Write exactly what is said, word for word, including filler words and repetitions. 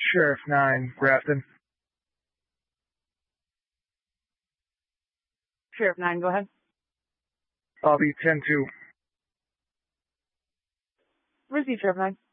Sheriff nine, Grafton. Sheriff nine, go ahead. I'll be ten two. Receive, Sheriff nine.